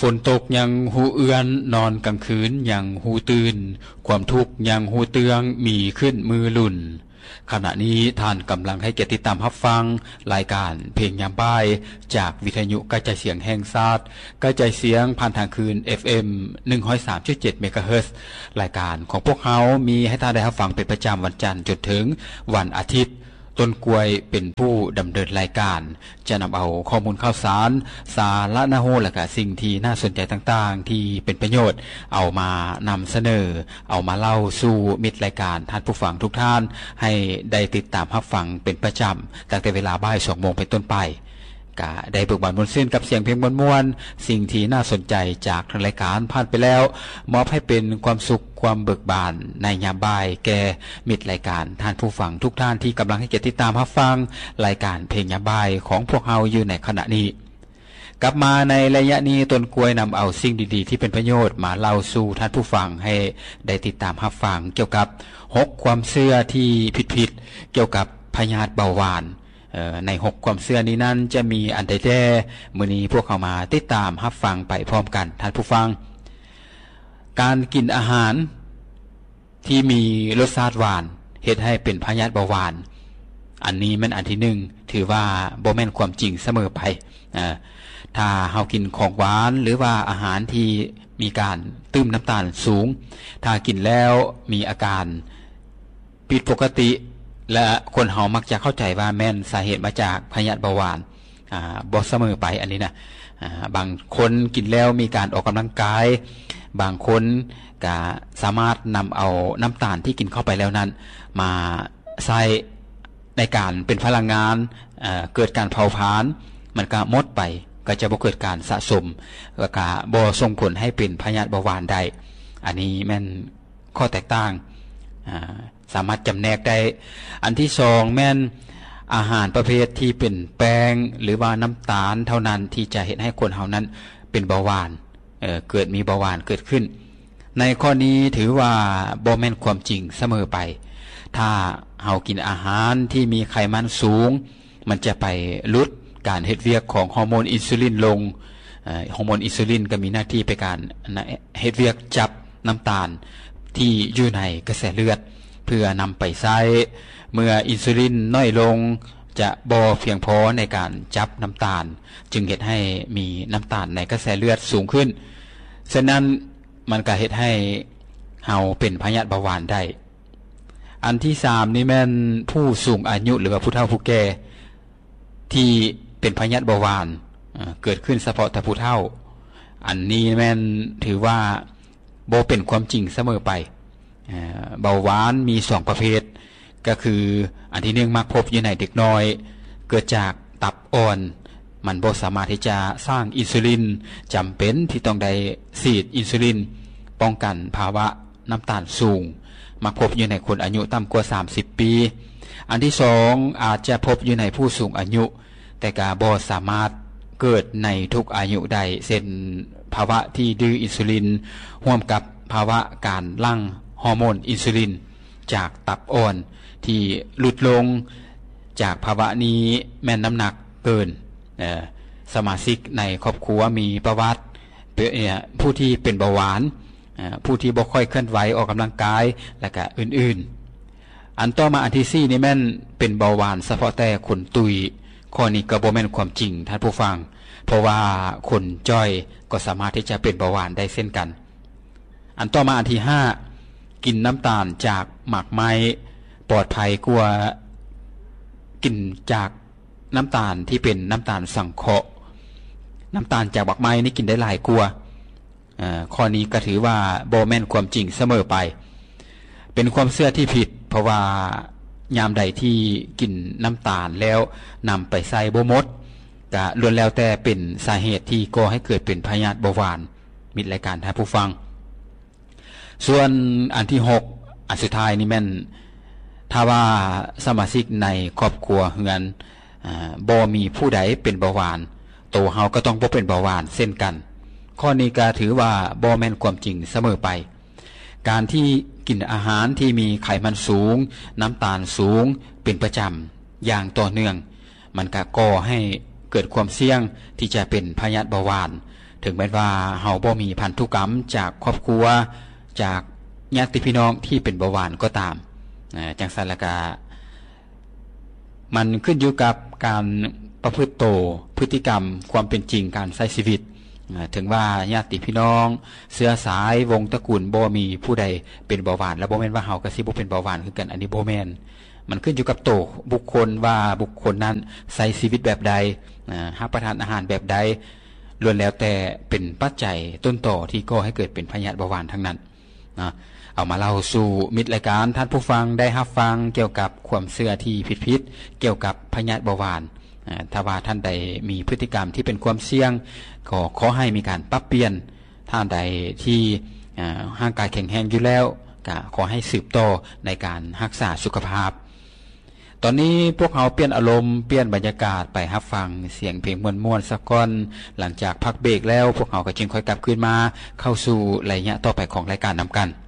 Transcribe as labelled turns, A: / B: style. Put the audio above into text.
A: ฝนตกยังหูเอือนนอนกลางคืนยังหูตื่นความทุกข์ยังหูเตืองมีขึ้นมือลุ่นขณะนี้ท่านกำลังให้เกียรติตามรับฟังรายการเพลงยามบ่ายจากวิทยุกระจายเสียงแห่งชาติกระจายเสียงผ่านทางคืน FM 103.7 เมกะเฮิรตซ์รายการของพวกเขามีให้ท่านได้รับฟังเป็นประจำวันจันทร์จนถึงวันอาทิตย์ต้นกล้วยเป็นผู้ดำเนินรายการจะนำเอาข้อมูลข่าวสารสาระน่ารู้และก็สิ่งที่น่าสนใจต่างๆที่เป็นประโยชน์เอามานำเสนอเอามาเล่าสู่มิตรรายการท่านผู้ฟังทุกท่านให้ได้ติดตามรับฟังเป็นประจำตั้งแต่เวลาบ่าย 2 โมงเป็นต้นไปก็ได้เบิกบานบนสิ้นกับเสียงเพลงม่วนๆสิ่งที่น่าสนใจจากทางรายการผ่านไปแล้วมอบให้เป็นความสุขความเบิกบานในยามบ่ายแก่มิตรรายการท่านผู้ฟังทุกท่านที่กำลังให้เกียรติติดตามรับฟังรายการเพลงยามบ่ายของพวกเราอยู่ในขณะนี้กลับมาในระยะนี้ต้นกล้วยนำเอาสิ่งดีๆที่เป็นประโยชน์มาเล่าสู่ท่านผู้ฟังให้ได้ติดตามรับฟังเกี่ยวกับ6ความเชื่อที่ผิดๆเกี่ยวกับพยาธิเบาหวานใน6ความเชื่อนี้นั้นจะมีอันใดแท้มื้อนี้พวกเขามาติดตามรับฟังไปพร้อมกันท่านผู้ฟังการกินอาหารที่มีรสชาติหวานเฮ็ดให้เป็นพยาธิเบาหวานอันนี้มันอันที่1ถือว่าบ่แม่นความจริงเสมอไปถ้าเฮากินของหวานหรือว่าอาหารที่มีการตื้มน้ำตาลสูงถ้ากินแล้วมีอาการผิดปกติและคนเฮามักจะเข้าใจว่าแม่นสาเหตุมาจากพยาธิเบาหวานบ่เสมอไปอันนี้นะบางคนกินแล้วมีการออกกำลังกายบางคนก็สามารถนำเอาน้ำตาลที่กินเข้าไปแล้วนั้นมาใช้ในการเป็นพลังงานเกิดการเผาผลาญมันก็หมดไปก็จะบ่เกิดการสะสมแล้วก็บ่ส่งผลให้เป็นพยาธิเบาหวานได้อันนี้แม่นข้อแตกต่างสามารถจำแนกได้อันที่2แม่นอาหารประเภทที่เป็นแป้งหรือว่าน้ำตาลเท่านั้นที่จะเฮ็ดให้คนเฮานั้นเป็นเบาหวานเกิดมีเบาหวานเกิดขึ้นในข้อนี้ถือว่าบ่แม่นความจริงเสมอไปถ้าเฮากินอาหารที่มีไขมันสูงมันจะไปลดการเฮ็ดเวียกของฮอร์โมนอินซูลินลงฮอร์โมนอินซูลินก็มีหน้าที่ไปการเฮ็ดเวียกจับน้ำตาลที่อยู่ในกระแสเลือดเพื่อนำไปใช้เมื่ออินซูลินน้อยลงจะบ่เพียงพอในการจับน้ำตาลจึงเฮ็ดให้มีน้ำตาลในกระแสเลือดสูงขึ้นฉะนั้นมันก็เฮ็ดให้เฮาเป็นพยาธิเบาหวานได้อันที่3นี่แม่นผู้สูงอายุหรือว่าผู้เฒ่าผู้แก่ที่เป็นพยาธิเบาหวานเกิดขึ้นเฉพาะแต่ผู้เฒ่าอันนี้แม่นถือว่าบ่เป็นความจริงเสมอไปเบาหวานมี2ประเภทก็คืออันที่1มักพบอยู่ในเด็กน้อยเกิดจากตับอ่อนมันบ่สามารถที่จะสร้างอินซูลินจำเป็นที่ต้องได้ฉีดอินซูลินป้องกันภาวะน้ำตาลสูงมักพบอยู่ในคนอายุต่ำกว่า30ปีอันที่2อาจจะพบอยู่ในผู้สูงอายุแต่ก็บ่สามารถเกิดในทุกอายุได้เช่นภาวะที่ดื้ออินซูลินร่วมกับภาวะการหลั่งฮอร์โมนอินซูลินจากตับอ่อนที่ลดลงจากภาวะนี้แม่นน้ำหนักเกินสมาชิกในครอบครัวมีประวัติผู้ที่เป็นเบาหวานผู้ที่บ่ค่อยเคลื่อนไหวออกกำลังกายและก็อื่นๆอันต่อมาอันที่4นี่แม่นเป็นเบาหวานเฉพาะแต่คนตุยข้อนี้ก็บ่แม่นความจริงท่านผู้ฟังเพราะว่าคนจ้อยก็สามารถที่จะเป็นเบาหวานได้เช่นกันอันต่อมาอันที่5กินน้ำตาลจากหมากไม้ปลอดภัยกว่ากินจากน้ำตาลที่เป็นน้ำตาลสังเคราะห์น้ำตาลจากหมากไม้นี่กินได้หลายกว่าข้อนี้ก็ถือว่าบ่แม่นความจริงเสมอไปเป็นความเชื่อที่ผิดเพราะว่ายามใดที่กินน้ำตาลแล้วนำไปใส่บ่หมดก็ล้วนแล้วแต่เป็นสาเหตุที่ก่อให้เกิดเป็นพยาธิเบาหวานมิตรรายการท่านผู้ฟังส่วนอันที่6อันสุดท้ายนี่แม่นถ้าว่าสมาชิกในครอบครัวเฮือนบ่มีผู้ใดเป็นเบาหวานโตเฮาก็ต้องบ่เป็นเบาหวานเช่นกันข้อนี้ก็ถือว่าบ่แม่นความจริงเสมอไปการที่กินอาหารที่มีไขมันสูงน้ำตาลสูงเป็นประจำอย่างต่อเนื่องมันก็ก่อให้เกิดความเสี่ยงที่จะเป็นพยาธิเบาหวานถึงแม้ว่าเฮาบ่มีพันธุกรรมจากครอบครัวจากญาติพี่น้องที่เป็นเบาหวานก็ตามจังซั่นแล้วก็มันขึ้นอยู่กับการประพฤติโตพฤติกรรมความเป็นจริงการใช้ชีวิตถึงว่าญาติพี่น้องเชื้อสายวงตระกูลบ่มีผู้ใดเป็นเบาหวานแล้วบ่แม่นว่าเฮาก็สิบ่เป็นเบาหวานคือกันอันนี้บ่แม่นมันขึ้นอยู่กับโตบุคคลว่าบุคคลนั้นใช้ชีวิตแบบใดรับประทานอาหารแบบใดล้วนแล้วแต่เป็นปัจจัยต้นต่อที่ก่อให้เกิดเป็นพยาธิเบาหวานทั้งนั้นนะเอามาเล่าสู่มิตรรายการท่านผู้ฟังได้รับฟังเกี่ยวกับความเชื่อที่ผิดๆเกี่ยวกับพยาธิเบาหวานถ้าว่าท่านใดมีพฤติกรรมที่เป็นความเสี่ยงก็ขอให้มีการปรับเปลี่ยนท่านใดที่ร่างกายแข็งแรงอยู่แล้วก็ขอให้สืบต่อในการรักษาสุขภาพตอนนี้พวกเราเปลี่ยนอารมณ์เปลี่ยนบรรยากาศไปรับฟังเสียงเพลงม่วนๆสักก่อนหลังจากพักเบรกแล้วพวกเราก็จึงค่อยกลับคืนมาเข้าสู่ระยะต่อไปของรายการนำกัน